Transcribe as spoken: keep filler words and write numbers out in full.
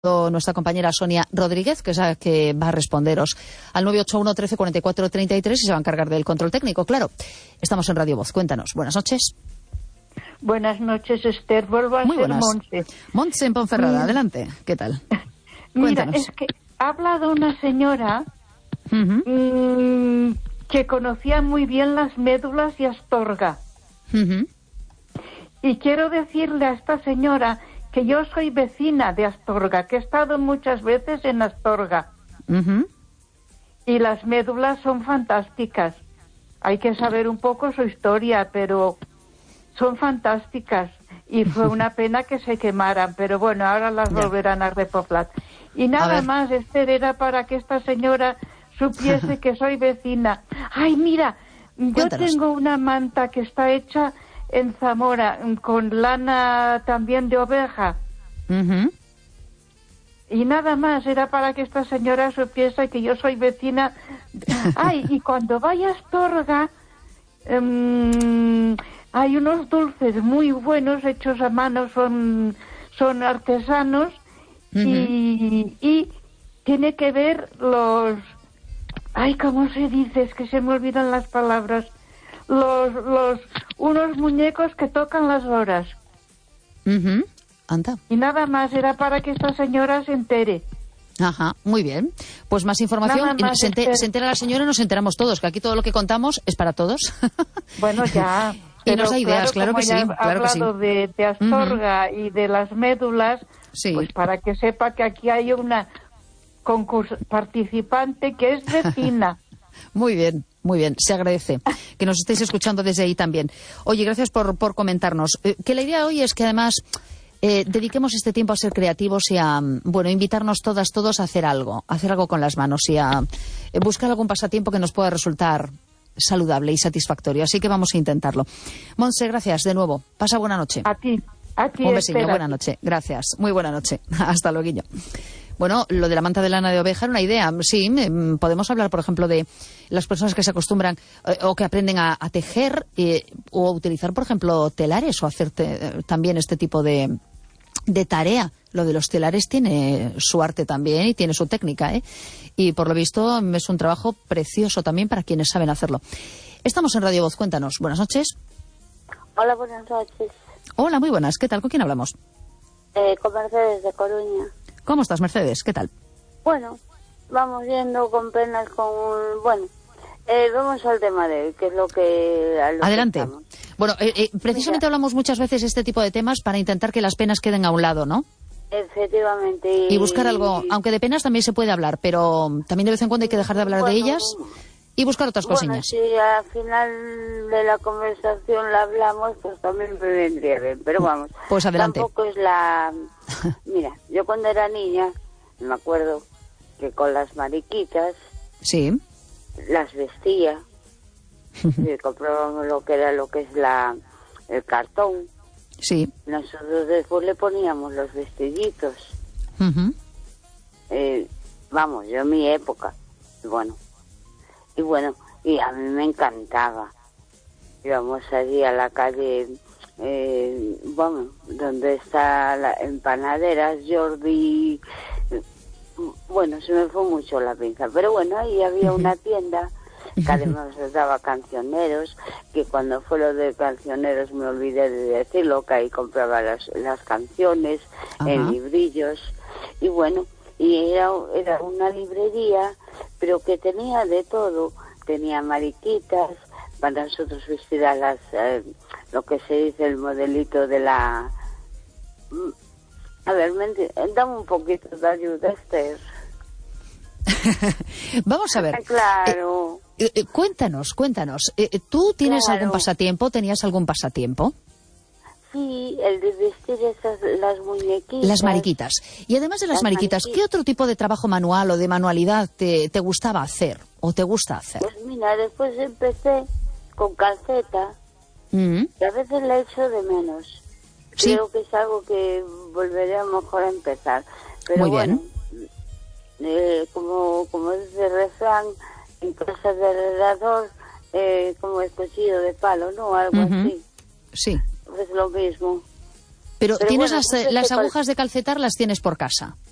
nuestra compañera Sonia Rodríguez, que es la que va a responderos al nueve ocho uno, trece, cuarenta y cuatro, treinta y tres y se va a encargar del control técnico, claro. Estamos en Radio Voz. Cuéntanos. Buenas noches. Buenas noches, Esther. Vuelvo a Muy ser buenas. Montse. Montse en Ponferrada. Mm. Adelante. ¿Qué tal? Mira, Cuéntanos. es que ha hablado una señora Uh-huh. mmm, que conocía muy bien las médulas y Astorga. Uh-huh. Y quiero decirle a esta señora que yo soy vecina de Astorga, que he estado muchas veces en Astorga. Uh-huh. Y las médulas son fantásticas. Hay que saber un poco su historia, pero son fantásticas. Y fue una pena que se quemaran, pero bueno, ahora las Ya. volverán a repoblar. Y nada más, Esther, era para que esta señora supiese que soy vecina. Ay, mira, yo Cuéntanos. tengo una manta que está hecha en Zamora, con lana también de oveja. Uh-huh. Y nada más, era para que esta señora supiese que yo soy vecina. Ay, y cuando vaya a Astorga, um, hay unos dulces muy buenos hechos a mano, son, son artesanos. Uh-huh. y, y tiene que ver los... Ay, ¿cómo se dice? Es que se me olvidan las palabras. Los, los, unos muñecos que tocan las horas. Uh-huh. Anda. Y nada más, era para que esta señora se entere. Ajá, muy bien. Pues más información. Más, se, enter, Esther. se entera la señora y nos enteramos todos, que aquí todo lo que contamos es para todos. Bueno, ya. Y nos da ideas, claro, claro que sí. Claro que sí. Hablado de, de Astorga uh-huh. y de las médulas, sí. Pues para que sepa que aquí hay una concurs participante que es vecina. Muy bien, muy bien, se agradece que nos estéis escuchando desde ahí también. Oye, gracias por, por comentarnos. Eh, que la idea hoy es que además eh, dediquemos este tiempo a ser creativos y a, bueno, invitarnos todas, todos a hacer algo, a hacer algo con las manos y a eh, buscar algún pasatiempo que nos pueda resultar saludable y satisfactorio. Así que vamos a intentarlo. Montse, gracias de nuevo. Pasa buena noche. A ti, a ti. Un besillo, espera. buena noche. Gracias, muy buena noche. Hasta luego. Bueno, lo de la manta de lana de oveja era una idea. Sí, podemos hablar, por ejemplo, de las personas que se acostumbran eh, o que aprenden a, a tejer eh, o a utilizar, por ejemplo, telares o hacer te, también este tipo de, de tarea. Lo de los telares tiene su arte también y tiene su técnica, ¿eh? Y por lo visto es un trabajo precioso también para quienes saben hacerlo. Estamos en Radio Voz, cuéntanos. Buenas noches. Hola, buenas noches. Hola, muy buenas. ¿Qué tal? ¿Con quién hablamos? Eh, con Mercedes de Coruña. ¿Cómo estás, Mercedes? ¿Qué tal? Bueno, vamos viendo con penas con... Bueno, eh, vamos al tema de hoy, que es lo que... Lo Adelante. Que estamos. Bueno, eh, eh, precisamente Mira. hablamos muchas veces de este tipo de temas para intentar que las penas queden a un lado, ¿no? Efectivamente. Y, y buscar algo, aunque de penas también se puede hablar, pero también de vez en cuando hay que dejar de hablar bueno, de ellas y buscar otras bueno, cosillas. Si al final de la conversación la hablamos, pues también me vendría bien, pero vamos. Pues adelante. Tampoco es la... Mira, yo cuando era niña, me acuerdo que con las mariquitas... Sí. Las vestía. Y comprábamos lo que era lo que es la el cartón. Sí. Nosotros después le poníamos los vestiditos. Uh-huh. eh, vamos, yo en mi época. Bueno. Y bueno, y a mí me encantaba. Íbamos allí a la calle, eh, bueno, donde está la empanadera Jordi. Bueno, se me fue mucho la pinza. Pero bueno, ahí había una tienda que además les daba cancioneros, que cuando fue lo de cancioneros me olvidé de decirlo, que ahí compraba las, las canciones, uh-huh. en librillos. Y bueno, y era, era una librería, pero que tenía de todo. Tenía mariquitas, para nosotros vestir a las, eh, lo que se dice el modelito de la... A ver, dame un poquito de ayuda, Esther. Vamos a ver. Claro. Eh, eh, cuéntanos, cuéntanos. Eh, ¿Tú tienes claro. algún pasatiempo? ¿Tenías algún pasatiempo? Sí, el de vestir esas, las muñequitas. Las mariquitas. Y además de las, las mariquitas, mariquitas, ¿qué otro tipo de trabajo manual o de manualidad te, te gustaba hacer o te gusta hacer? Pues mira, después empecé con calceta, mm-hmm. que a veces la echo de menos. ¿Sí? Creo que es algo que volveré a lo mejor a empezar. Pero Muy bueno, bien. Eh, como, como dice el refrán, en casa del heredador, eh, como el cuchillo de palo, ¿no? Algo mm-hmm. así. Sí. Es lo mismo. Pero, Pero tienes bueno, las, pues las este agujas cal... de calcetar, las tienes por casa.